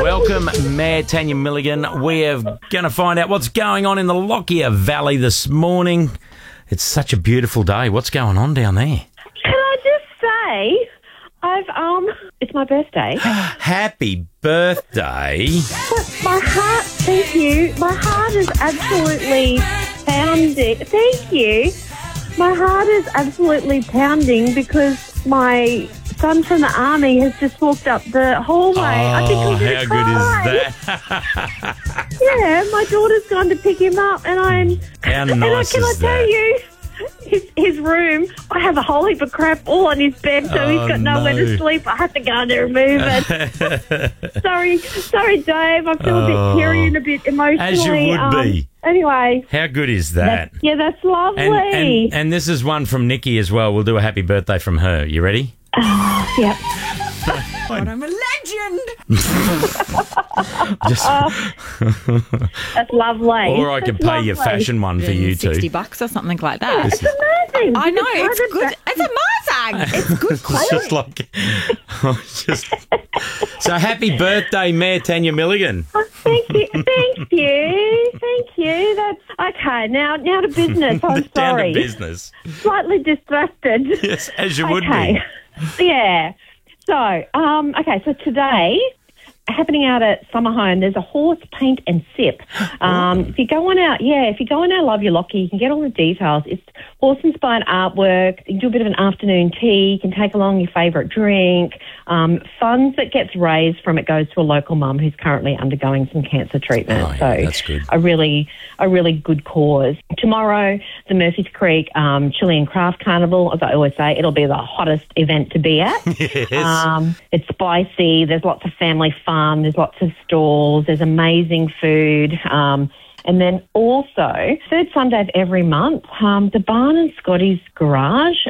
Welcome, Mayor Tanya Milligan. We are going to find out what's going on in the Lockyer Valley this morning. It's such a beautiful day. What's going on down there? Can I just say, it's my birthday. Happy birthday. My heart, thank you. My heart is absolutely pounding. Thank you. My heart is absolutely pounding because my son from the army has just walked up the hallway. I think I'm going to cry. How good is that? Yeah, my daughter's gone to pick him up, and How nice can I is tell that? you, his room, I have a whole heap of crap all on his bed, so he's got nowhere to sleep. I have to go and remove it. sorry, Dave. I feel a bit teary and a bit emotionally. As you would be. Anyway. How good is that? That's lovely. And this is one from Nikki as well. We'll do a happy birthday from her. You ready? Yep. But I'm a legend. That's lovely. Or I could pay your fashion one for you too. $60 or something like that. It's amazing. I know, it's good. It's amazing. It's good quality. It's just like... So happy birthday, Mayor Tanya Milligan. Oh, thank you. That's okay. Now to business. I'm Down sorry. to business. Slightly distracted. Yes, as you would be. Yeah. So, so today, happening out at Summer Home, there's a horse paint and sip. If you go on our Love Your Lockyer, you can get all the details. It's horse-inspired artwork. You can do a bit of an afternoon tea. You can take along your favourite drink. Funds that gets raised from it goes to a local mum who's currently undergoing some cancer treatment. Oh, yeah, that's good. A really good cause. Tomorrow, the Murphy's Creek Chilean Craft Carnival, as I always say, it'll be the hottest event to be at. Yes. It's spicy. There's lots of family fun. There's lots of stalls. There's amazing food. And then also, third Sunday of every month, the Barn and Scotty's Garage